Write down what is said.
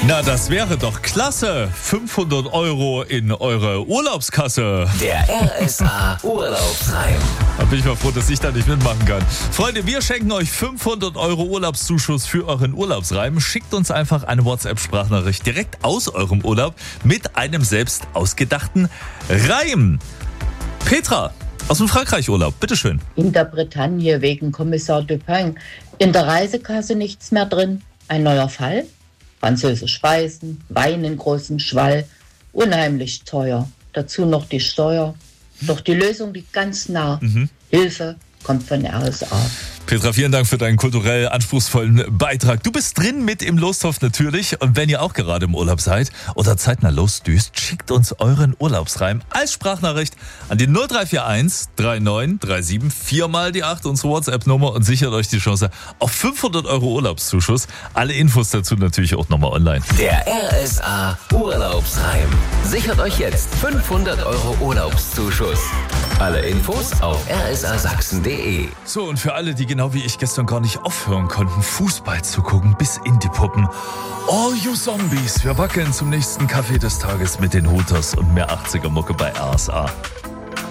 Na, das wäre doch klasse. 500 € in eure Urlaubskasse. Der RSA Urlaubsreim. Da bin ich mal froh, dass ich da nicht mitmachen kann. Freunde, wir schenken euch 500 € Urlaubszuschuss für euren Urlaubsreim. Schickt uns einfach eine WhatsApp-Sprachnachricht direkt aus eurem Urlaub mit einem selbst ausgedachten Reim. Petra aus dem Frankreich-Urlaub, bitteschön. In der Bretagne wegen Kommissar Dupin. In der Reisekasse nichts mehr drin. Ein neuer Fall? Französische Speisen, Wein in großem Schwall. Unheimlich teuer. Dazu noch die Steuer. Doch die Lösung liegt ganz nah. Hilfe kommt von RSA. Petra, vielen Dank für deinen kulturell anspruchsvollen Beitrag. Du bist drin mit im Lostopf natürlich. Und wenn ihr auch gerade im Urlaub seid oder zeitnah losdüst, schickt uns euren Urlaubsreim als Sprachnachricht an die 0341 3937 4 die 8, unsere WhatsApp-Nummer, und sichert euch die Chance auf 500 € Urlaubszuschuss. Alle Infos dazu natürlich auch nochmal online. Der RSA Urlaubsreim. Sichert euch jetzt 500 € Urlaubszuschuss. Alle Infos auf rsasachsen.de. So, und für alle, die genau wie ich gestern gar nicht aufhören konnten, Fußball zu gucken, bis in die Puppen. All you Zombies, wir wackeln zum nächsten Kaffee des Tages mit den Hooters und mehr 80er Mucke bei RSA.